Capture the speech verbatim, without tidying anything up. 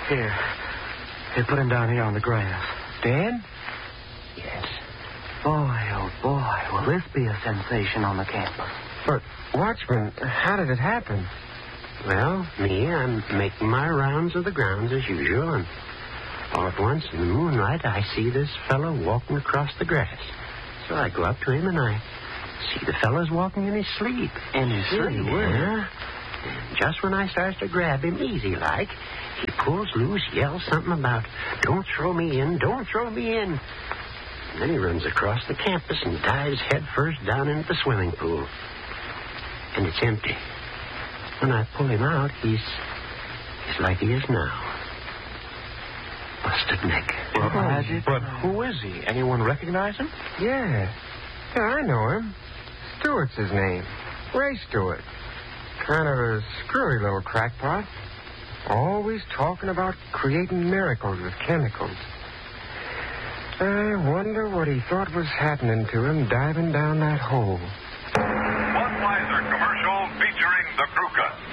Here. Here, put him down here on the grass. Dead? Yes. Boy, oh boy, will this be a sensation on the campus. But, Watchman, how did it happen? Well, me, I'm making my rounds of the grounds as usual, and all at once in the moonlight I see this fellow walking across the grass. So I go up to him and I see the fellow's walking in his sleep. In his sleep? Yeah. And just when I starts to grab him easy like, he pulls loose, yells something about, don't throw me in, don't throw me in. And then he runs across the campus and dives headfirst down into the swimming pool. And it's empty. When I pull him out, he's, he's like he is now. Busted neck. Well, Oh, but who is he? Anyone recognize him? Yeah. Yeah, I know him. Stewart's his name. Ray Stewart. Kind of a screwy little crackpot. Always talking about creating miracles with chemicals. I wonder what he thought was happening to him diving down that hole. Budweiser commercial featuring the Crew Cut.